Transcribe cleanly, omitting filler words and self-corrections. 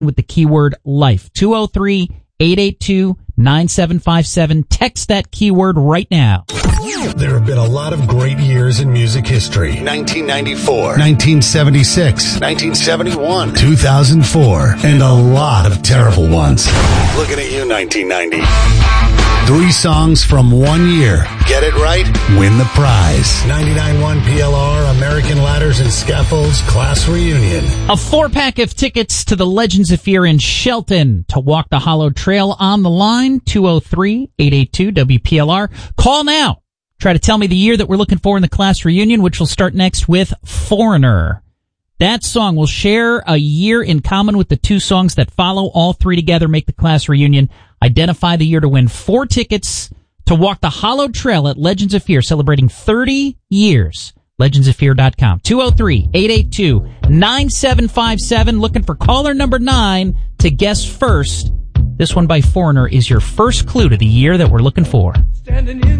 with the keyword life. 203-882-9757. Text that keyword right now. There have been a lot of great years in music history. 1994, 1976, 1971, 2004, and a lot of terrible ones. Looking at you, 1990. 3 songs from 1 year. Get it right, win the prize. 99.1 PLR, American Ladders and Scaffolds Class Reunion. A 4-pack of tickets to the Legends of Fear in Shelton to walk the Hollow Trail on the line. 203-882-WPLR. Call now. Try to tell me the year that we're looking for in the class reunion, which will start next with Foreigner. That song will share a year in common with the 2 songs that follow. All 3 together make the class reunion. Identify the year to win 4 tickets to walk the Hollow Trail at Legends of Fear, celebrating 30 years. LegendsOfFear.com. 203-882-9757. Looking for caller number 9 to guess first. This one by Foreigner is your first clue to the year that we're looking for. Standing in